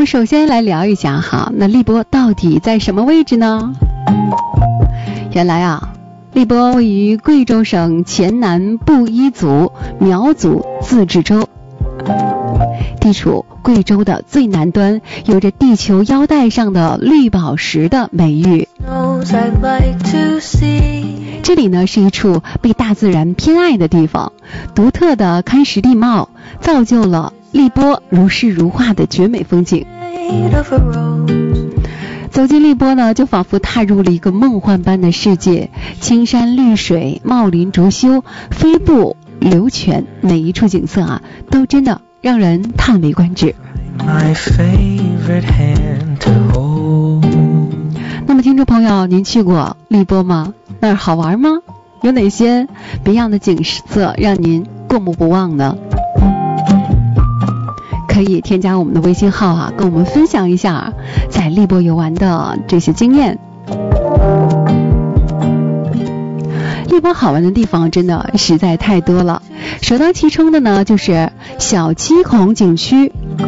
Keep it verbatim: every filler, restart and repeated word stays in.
们首先来聊一下哈，那荔波到底在什么位置呢？原来啊，荔波位于贵州省黔南布依族苗族自治州，地处贵州的最南端，有着地球腰带上的绿宝石的美誉。这里呢是一处被大自然偏爱的地方，独特的喀什地貌造就了荔波如诗如画的绝美风景。走进荔波呢，就仿佛踏入了一个梦幻般的世界，青山绿水，茂林竹修，飞瀑流泉，每一处景色啊都真的让人叹为观止。那么听众朋友，您去过荔波吗？那儿好玩吗？有哪些别样的景色让您过目不忘呢？可以添加我们的微信号啊，跟我们分享一下在荔波游玩的这些经验。荔波好玩的地方真的实在太多了，首当其冲的呢就是小七孔景区